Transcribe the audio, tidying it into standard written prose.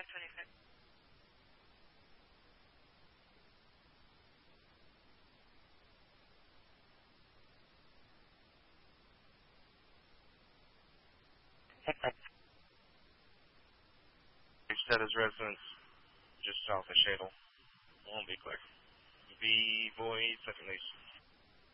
25. Set as residence just south of Shadle. Won't be clear. V Boy, second lease.